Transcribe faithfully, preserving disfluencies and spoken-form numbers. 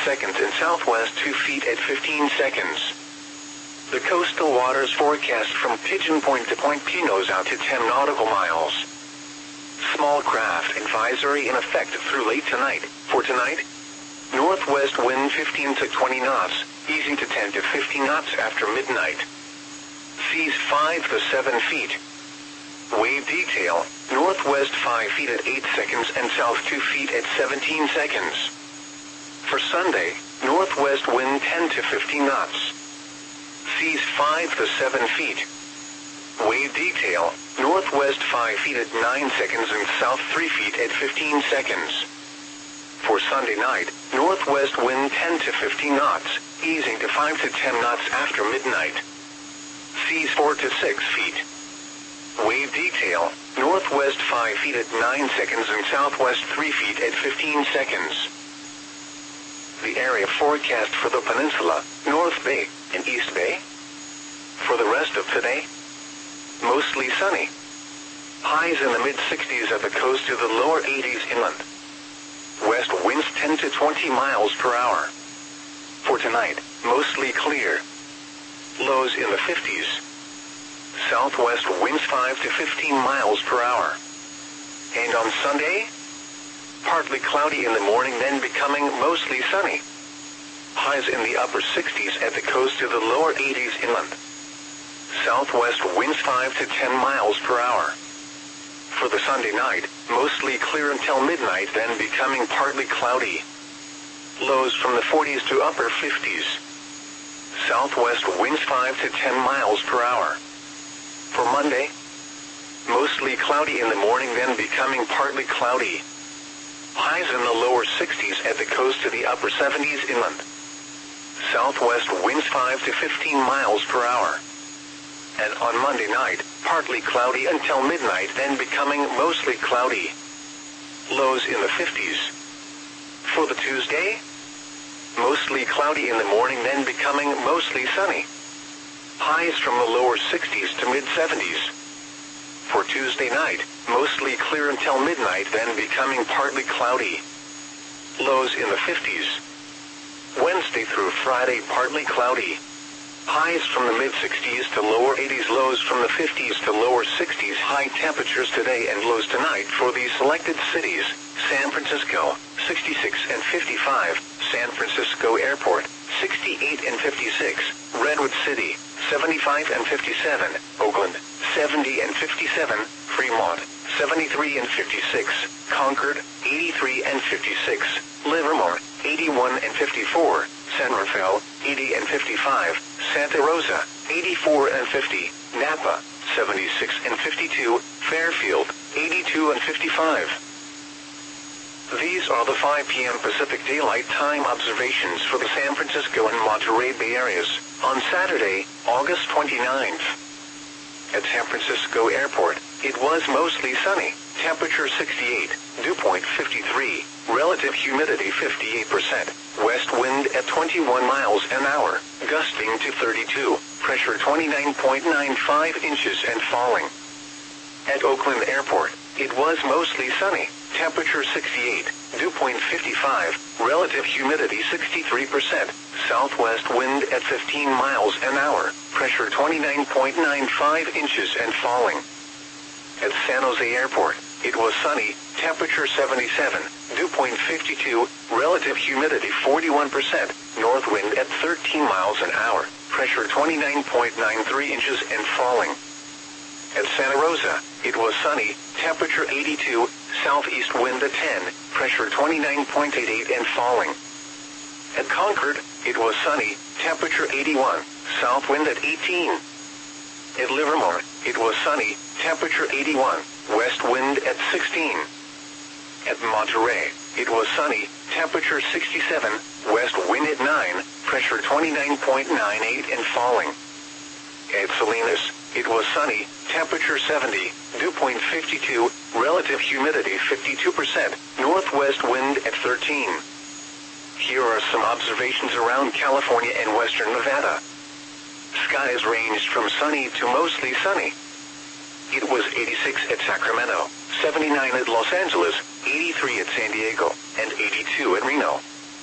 seconds and southwest two feet at fifteen seconds. The coastal waters forecast from Pigeon Point to Point Pinos out to ten nautical miles. Small craft advisory in effect through late tonight. For tonight, northwest wind fifteen to twenty knots, easing to ten to fifteen knots after midnight. Seas five to seven feet. Wave detail, northwest five feet at eight seconds and south two feet at seventeen seconds. For Sunday, northwest wind ten to fifteen knots. Seas five to seven feet. Wave detail, northwest five feet at nine seconds and south three feet at fifteen seconds. For Sunday night, northwest wind ten to fifteen knots, easing to five to ten knots after midnight. Seas four to six feet. Wave detail, northwest five feet at nine seconds and southwest three feet at fifteen seconds. The area forecast for the peninsula, North Bay, and East Bay. For the rest of today, mostly sunny. Highs in the mid-sixties at the coast to the lower eighties inland. West winds ten to twenty miles per hour. For tonight, mostly clear. Lows in the fifties. Southwest winds five to fifteen miles per hour. And on Sunday, partly cloudy in the morning, then becoming mostly sunny. Highs in the upper sixties at the coast to the lower eighties inland. Southwest winds five to ten miles per hour. For the Sunday night, mostly clear until midnight, then becoming partly cloudy. Lows from the forties to upper fifties. Southwest winds five to ten miles per hour. For Monday, mostly cloudy in the morning, then becoming partly cloudy. Highs in the lower sixties at the coast to the upper seventies inland. Southwest winds five to fifteen miles per hour. And on Monday night, partly cloudy until midnight, then becoming mostly cloudy. Lows in the fifties. For the Tuesday, mostly cloudy in the morning, then becoming mostly sunny. Highs from the lower sixties to mid-seventies. For Tuesday night, mostly clear until midnight, then becoming partly cloudy. Lows in the fifties. Wednesday through Friday, partly cloudy. Highs from the mid-sixties to lower eighties, lows from the fifties to lower sixties. High temperatures today and lows tonight for these selected cities: San Francisco, sixty-six and fifty-five, San Francisco Airport, sixty-eight and fifty-six, Redwood City, seventy-five and fifty-seven, Oakland, seventy and fifty-seven, Fremont, seventy-three and fifty-six, Concord, eighty-three and fifty-six, Livermore, eighty-one and fifty-four, San Rafael, eighty and fifty-five, Santa Rosa, eighty-four and fifty, Napa, seventy-six and fifty-two, Fairfield, eighty-two and fifty-five. These are the five p m Pacific Daylight Time observations for the San Francisco and Monterey Bay areas on Saturday, August twenty-ninth. At San Francisco Airport, it was mostly sunny, temperature sixty-eight, dew point fifty-three, relative humidity fifty-eight percent, west wind at twenty-one miles an hour, gusting to thirty-two, pressure twenty-nine point nine five inches and falling. At Oakland Airport, it was mostly sunny, temperature sixty-eight, dew point fifty-five, relative humidity sixty-three percent, southwest wind at fifteen miles an hour, pressure twenty-nine point nine five inches and falling. At San Jose Airport, it was sunny, temperature seventy-seven, dew point fifty-two, relative humidity forty-one percent, north wind at thirteen miles an hour, pressure twenty-nine point nine three inches and falling. At Santa Rosa, it was sunny, temperature eighty-two, southeast wind at ten, pressure twenty-nine point eight eight and falling. At Concord, it was sunny, temperature eighty-one, south wind at eighteen. At Livermore, it was sunny, temperature eighty-one, west wind at sixteen. At Monterey, it was sunny, temperature sixty-seven, west wind at nine, pressure twenty-nine point nine eight and falling. At Salinas, it was sunny, temperature seventy, dew point fifty-two, relative humidity fifty-two percent, northwest wind at thirteen. Here are some observations around California and western Nevada. Skies ranged from sunny to mostly sunny. It was eighty-six at Sacramento, seventy-nine at Los Angeles, eighty-three at San Diego, and eighty-two at Reno.